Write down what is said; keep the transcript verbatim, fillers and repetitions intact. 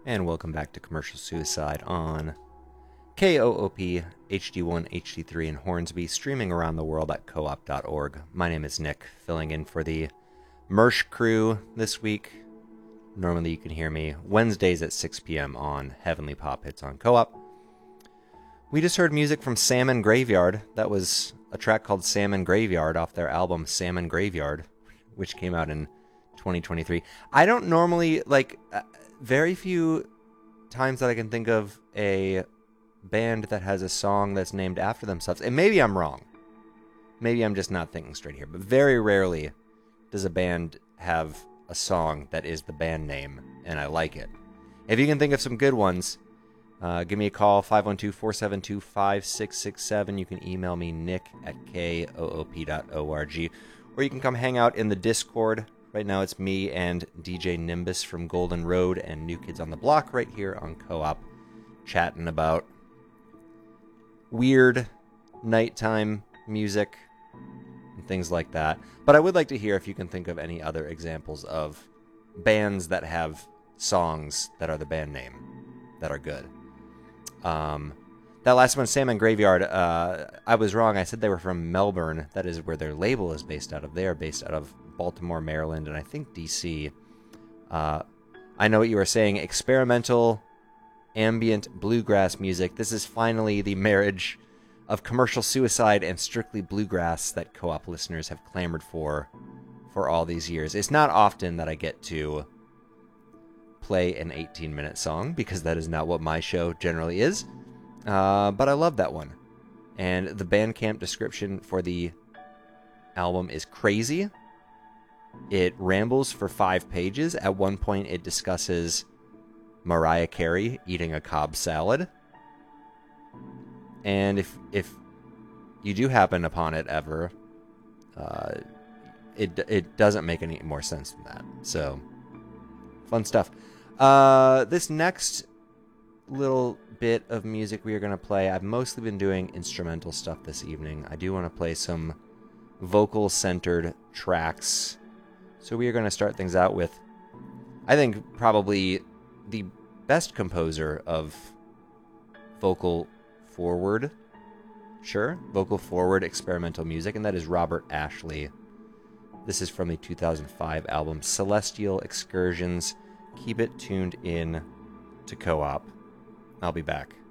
And welcome back to Commercial Suicide on K O O P, H D one, H D three in Hornsby, streaming around the world at co op dot org. My name is Nick, filling in for the Mersh crew this week. Normally you can hear me Wednesdays at six p.m. on Heavenly Pop Hits on Co-op. We just heard music from Salmon Graveyard. That was a track called Salmon Graveyard off their album Salmon Graveyard, which came out in twenty twenty-three. I don't normally, like, uh, very few times that I can think of a band that has a song that's named after themselves. And maybe I'm wrong. Maybe I'm just not thinking straight here. But very rarely does a band have a song that is the band name, and I like it. If you can think of some good ones, uh, give me a call, five one two, four seven two, five six six seven. You can email me, nick at K O O P dot org. Or you can come hang out in the Discord. Right now it's me and D J Nimbus from Golden Road and New Kids on the Block right here on Co-op, chatting about weird nighttime music and things like that. But I would like to hear if you can think of any other examples of bands that have songs that are the band name that are good. Um, that last one, Salmon Graveyard, uh, I was wrong. I said they were from Melbourne. That is where their label is based out of. They are based out of Baltimore, Maryland, and I think D C. Uh, I know what you were saying. Experimental, ambient, bluegrass music. This is finally the marriage of Commercial Suicide and strictly bluegrass that Co-op listeners have clamored for for all these years. It's not often that I get to play an eighteen-minute song, because that is not what my show generally is. Uh, but I love that one. And the Bandcamp description for the album is crazy. It rambles for five pages. At one point, it discusses Mariah Carey eating a Cobb salad. And if if you do happen upon it ever, uh, it it doesn't make any more sense than that. So, fun stuff. Uh, this next little bit of music we are going to play, I've mostly been doing instrumental stuff this evening. I do want to play some vocal-centered tracks. So we are going to start things out with, I think, probably the best composer of vocal forward, sure, vocal forward experimental music, and that is Robert Ashley. This is from the two thousand five album Celestial Excursions. Keep it tuned in to Co-op. I'll be back.